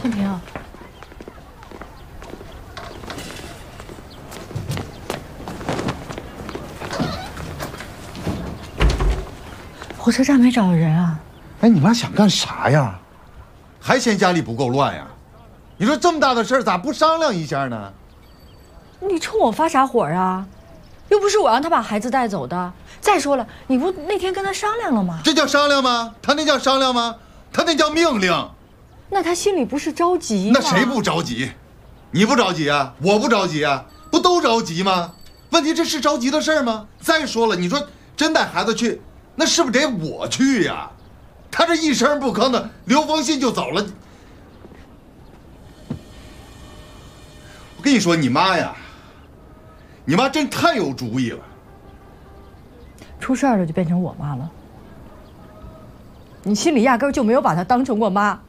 凤婷，火车站没找到人啊？ 哎，你妈想干啥呀？还嫌家里不够乱呀？你说这么大的事儿，咋不商量一下呢？ 你冲我发啥火啊？又不是我让他把孩子带走的。再说了，你不那天跟他商量了吗？ 这叫商量吗？他那叫商量吗？他那叫命令。 那他心里不是着急那吗？ 谁不着急？你不着急啊？我不着急啊？不都着急吗？问题这是着急的事儿吗？再说了，你说真带孩子去，那是不是得我去呀？他这一声不吭的，留封信就走了。我跟你说，你妈呀，你妈真太有主意了。 出事儿了就变成我妈了，你心里压根儿就没有把她当成过妈。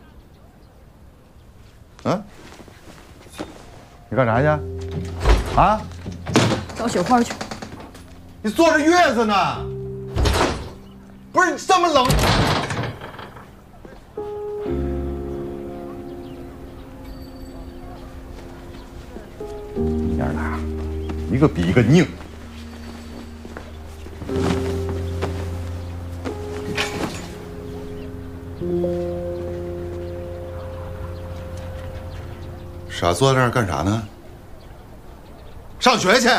啊？你干啥去？啊？ 找雪花去。 你坐着月子呢？不是你这么冷。你娘俩，一个比一个拧。傻坐在那儿干啥呢？上学去。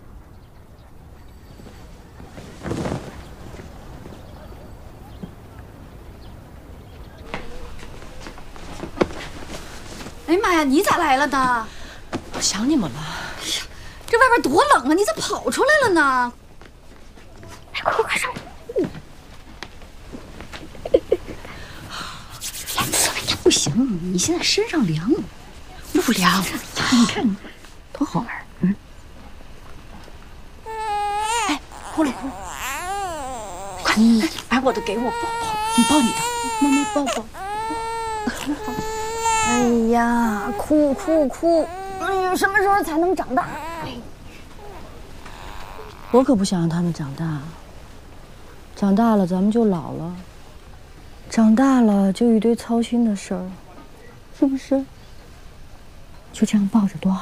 哎呀妈呀，你咋来了呢？ 我想你们了。 哎呀，这外边多冷啊，你咋跑出来了呢？哎，快上！哎呀，不行，你现在身上凉，不凉。你看，多好玩。嗯。哎，过来，快，把我的给我抱抱，你抱你的，妈妈抱抱。 哎呀，哭！哎呀，什么时候才能长大？ 我可不想让他们长大，长大了咱们就老了，长大了就一堆操心的事儿，是不是？就这样抱着多好。